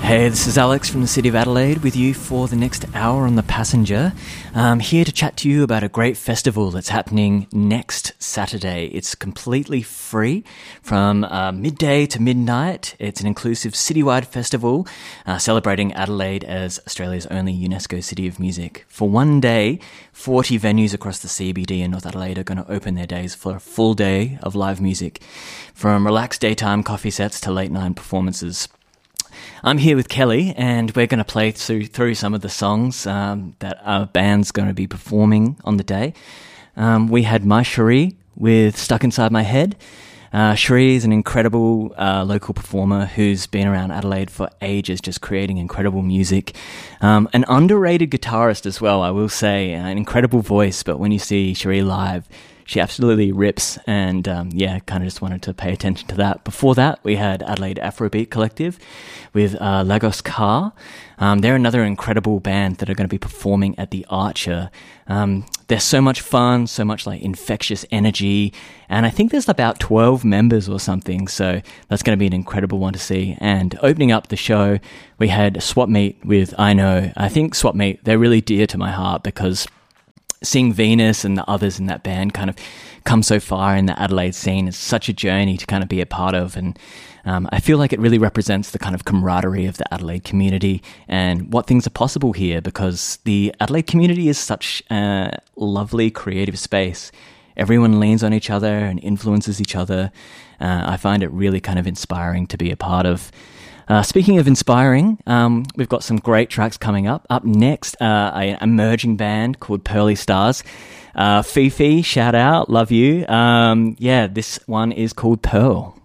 Hey, this is Alex from the City of Adelaide with you for the next hour on The Passenger. I'm here to chat to you about a great festival that's happening next Saturday. It's completely free from midday to midnight. It's an inclusive citywide festival celebrating Adelaide as Australia's only UNESCO City of Music. For one day, 40 venues across the CBD and North Adelaide are going to open their days for a full day of live music, from relaxed daytime coffee sets to late night performances. I'm here with Kelly, and we're going to play through some of the songs that our band's going to be performing on the day. We had My Cherie with Stuck Inside My Head. Cherie is an incredible local performer who's been around Adelaide for ages, just creating incredible music. An underrated guitarist as well, I will say. An incredible voice, but when you see Cherie live, she absolutely rips, and kind of just wanted to pay attention to that. Before that, we had Adelaide Afrobeat Collective with Lagos Car. They're another incredible band that are going to be performing at the Archer. They're so much fun, so much like infectious energy, and I think there's about 12 members or something, so that's going to be an incredible one to see. And opening up the show, we had Swap Meet with I Know. I think Swap Meet, they're really dear to my heart because seeing Venus and the others in that band kind of come so far in the Adelaide scene is such a journey to kind of be a part of, and I feel like it really represents the kind of camaraderie of the Adelaide community and what things are possible here, because the Adelaide community is such a lovely creative space. Everyone leans on each other and influences each other. I find it really kind of inspiring to be a part of. Speaking of inspiring, we've got some great tracks coming up. Up next, an emerging band called Pearly Stars. Fifi, shout out, love you. This one is called Pearl.